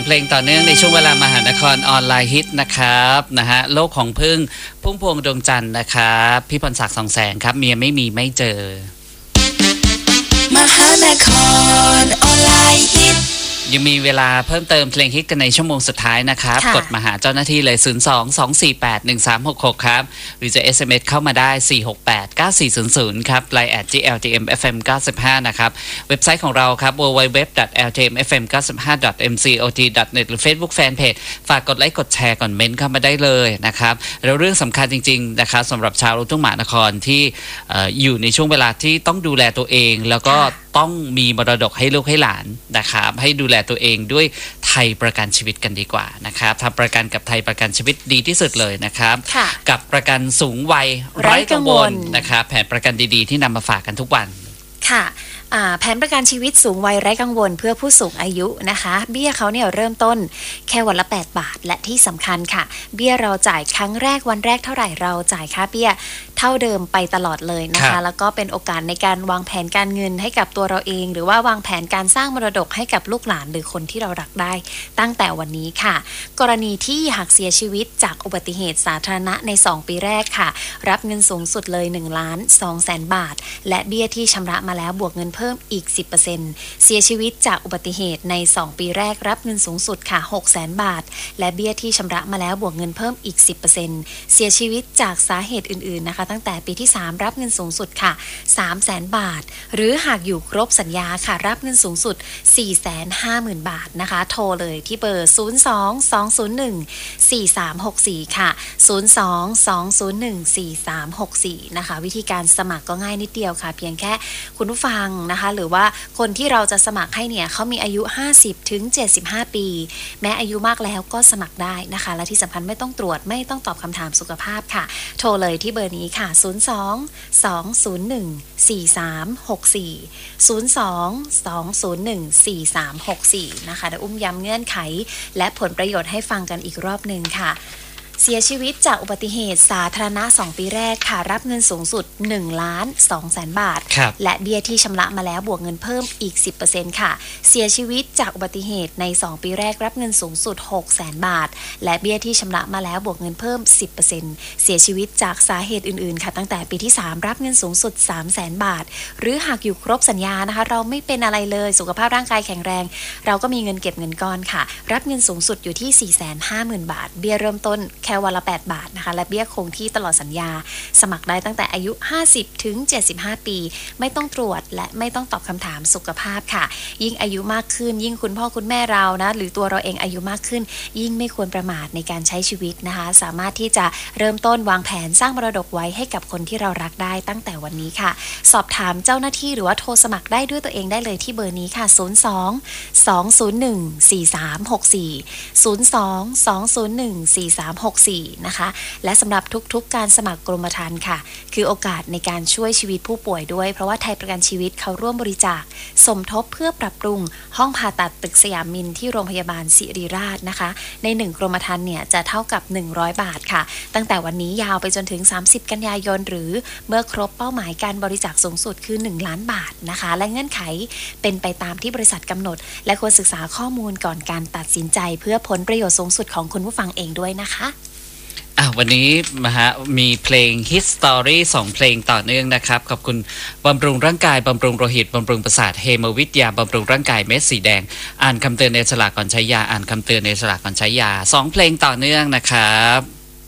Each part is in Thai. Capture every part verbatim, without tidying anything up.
เพลงต่อเนื่องในช่วงเวลามหานครออนไลน์ฮิตนะครับนะฮะโลกของพึ่งพุ่มพวงดวงจันทร์นะครับพี่พรศักดิ์สองแสงครับเมียไม่มีไม่เจอมหานครออนไลน์ฮิตยังมีเวลาเพิ่มเติมเพลงฮิตกันในชั่วโมงสุดท้ายนะครับกดมาหาเจ้าหน้าที่เลย ศูนย์ สอง สอง สี่ แปด หนึ่ง สาม หก หก ครับหรือจะ เอส เอ็ม เอส เข้ามาได้ สี่ หก แปด เก้า สี่ ศูนย์ ศูนย์ ครับ ไลน์ แอท จี แอล ที เอ็ม เอฟ เอ็ม เก้าสิบห้า นะครับเว็บไซต์ของเราครับ ดับเบิลยู ดับเบิลยู ดับเบิลยู ดอท แอล ที เอ็ม เอฟ เอ็ม เก้าสิบห้า ดอท เอ็ม ซี โอ ที ดอท เน็ต หรือ Facebook Fanpage ฝากกดไลค์กดแชร์ก่อนเมนต์เข้ามาได้เลยนะครับแล้วเรื่องสำคัญจริงๆนะครับสำหรับชาวลูกทุ่งมหานครที่อยู่ในช่วงเวลาที่ต้องดูแลตัวเองแล้วก็ต้องมีมรดกให้ลูกให้หลานนะครับให้ดูแลตัวเองด้วยไทยประกันชีวิตกันดีกว่านะครับทำประกันกับไทยประกันชีวิตดีที่สุดเลยนะครับกับประกันสูงวัยไร้กังวลนะครับแผนประกันดีๆที่นำมาฝากกันทุกวันค่ะแผนประกันชีวิตสูงวัยไร้กังวลเพื่อผู้สูงอายุนะคะเบี้ยเขาเนี่ยเริ่มต้นแค่วันละแปดบาทและที่สำคัญค่ะเบี้ยเราจ่ายครั้งแรกวันแรกเท่าไหร่เราจ่ายค่าเบี้ยเท่าเดิมไปตลอดเลยนะคะแล้วก็เป็นโอกาสในการวางแผนการเงินให้กับตัวเราเองหรือว่าวางแผนการสร้างมรดกให้กับลูกหลานหรือคนที่เรารักได้ตั้งแต่วันนี้ค่ะกรณีที่หากเสียชีวิตจากอุบัติเหตุสาธารณะในสองปีแรกค่ะรับเงินสูงสุดเลยหนึ่งล้านสองแสนบาทและเบี้ยที่ชำระมาแล้วบวกเงินเพิ่มอีก สิบเปอร์เซ็นต์ เสียชีวิตจากอุบัติเหตุในสองปีแรกรับเงินสูงสุดค่ะหกแสนบาทและเบี้ยที่ชำระมาแล้วบวกเงินเพิ่มอีก สิบเปอร์เซ็นต์ เสียชีวิตจากสาเหตุอื่นๆนะคะตั้งแต่ปีที่สามรับเงินสูงสุดค่ะสามแสนบาทหรือหากอยู่ครบสัญญาค่ะรับเงินสูงสุด สี่แสนห้าหมื่น บาทนะคะโทรเลยที่เบอร์ศูนย์ สอง สอง ศูนย์ หนึ่ง สี่ สาม หก สี่ค่ะศูนย์ สอง สอง ศูนย์ หนึ่ง สี่ สาม หก สี่นะคะวิธีการสมัครก็ง่ายนิดเดียวค่ะเพียงแค่คุณผู้ฟังนะคะหรือว่าคนที่เราจะสมัครให้เนี่ยเขามีอายุ ห้าสิบถึงเจ็ดสิบห้า ปีแม้อายุมากแล้วก็สมัครได้นะคะและที่สำคัญไม่ต้องตรวจไม่ต้องตอบคำถามสุขภาพค่ะโทรเลยที่เบอร์นี้ค่ะศูนย์ สอง สอง ศูนย์ หนึ่ง สี่ สาม หก สี่ ศูนย์ สอง สอง ศูนย์ หนึ่ง สี่ สาม หก สี่นะคะเดี๋ยวอุ้มย้ำเงื่อนไขและผลประโยชน์ให้ฟังกันอีกรอบนึงค่ะเสียชีวิตจากอุบัติเหตุสาธารณะสองปีแรกค่ะรับเงินสูงสุดหนึ่งล้านสองแสนบาทและเบี้ยที่ชำระมาแล้วบวกเงินเพิ่มอีก สิบเปอร์เซ็นต์ ค่ะเสียชีวิตจากอุบัติเหตุในสองปีแรกรับเงินสูงสุดหกแสนบาทและเบี้ยที่ชำระมาแล้วบวกเงินเพิ่ม สิบเปอร์เซ็นต์ เสียชีวิตจากสาเหตุอื่นๆค่ะตั้งแต่ปีที่สามรับเงินสูงสุดสามแสนบาทหรือหากอยู่ครบสัญญานะคะเราไม่เป็นอะไรเลยสุขภาพร่างกายแข็งแรงเราก็มีเงินเก็บเงินก้อนค่ะรับเงินสูงสุดอยู่ที่ สี่แสนห้าหมื่น บาทเบี้ยเริ่มต้นแค่วันละแปดบาทนะคะและเบี้ยคงที่ตลอดสัญญาสมัครได้ตั้งแต่อายุห้าสิบถึงเจ็ดสิบห้าปีไม่ต้องตรวจและไม่ต้องตอบคำถามสุขภาพค่ะยิ่งอายุมากขึ้นยิ่งคุณพ่อคุณแม่เรานะหรือตัวเราเองอายุมากขึ้นยิ่งไม่ควรประมาทในการใช้ชีวิตนะคะสามารถที่จะเริ่มต้นวางแผนสร้างมรดกไว้ให้กับคนที่เรารักได้ตั้งแต่วันนี้ค่ะสอบถามเจ้าหน้าที่หรือว่าโทรสมัครได้ด้วยตัวเองได้เลยที่เบอร์นี้ค่ะศูนย์ สอง สอง ศูนย์ หนึ่ง สี่ สาม หก สี่ ศูนย์ สอง สอง ศูนย์ หนึ่ง สี่ สาม หก สี่นะคะและสำหรับทุกๆการสมัครกรมธรรม์ค่ะคือโอกาสในการช่วยชีวิตผู้ป่วยด้วยเพราะว่าไทยประกันชีวิตเขาร่วมบริจาคสมทบเพื่อปรับปรุงห้องผ่าตัดตึกสยามมินที่โรงพยาบาลศิริราชนะคะในหนึ่งกรมธรรม์เนี่ยจะเท่ากับหนึ่งร้อยบาทค่ะตั้งแต่วันนี้ยาวไปจนถึงสามสิบกันยายนหรือเมื่อครบเป้าหมายการบริจาคสูงสุดคือหนึ่งล้านบาทนะคะและเงื่อนไขเป็นไปตามที่บริษัทกำหนดและควรศึกษาข้อมูลก่อนการตัดสินใจเพื่อผลประโยชน์สูงสุดของคุณผู้ฟังเองด้วยนะคะวันนี้นะฮะมีเพลง Hit Story สองเพลงต่อเนื่องนะครับขอบคุณบำรุงร่างกายบำรุงโลหิตบำรุงประสาทเฮโมวิทยาบำรุงร่างกายเม็ดสีแดงอ่านคำเตือนในฉลากก่อนใช้ยาอ่านคำเตือนในฉลากก่อนใช้ยาสองเพลงต่อเนื่องนะครับ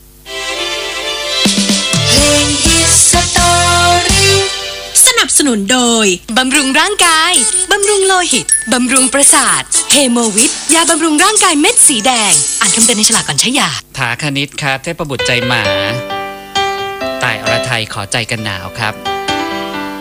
เพลง Hit Story สนับสนุนโดยบำรุงร่างกายบำรุงโลหิตบำรุงประสาทเฮโมวิทยาบำรุงร่างกายเม็ดสีแดงอ่านคำเตือนในฉลากก่อนใช้ยาถาคณิตครับเทพบุตรใจหมาต่ายอรไทยขอใจกันหนาวครับ